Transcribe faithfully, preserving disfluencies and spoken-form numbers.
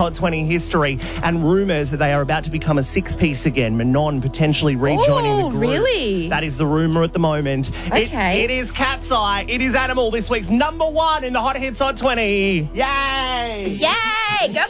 Hot twenty history, and rumours that they are about to become a six-piece again. Manon potentially rejoining Oh, the group. really? That is the rumour at the moment. Okay. It, it is Cat's Eye. It is Animal, this week's number one in the Hot Hits Hot twenty. Yay! Yay! Go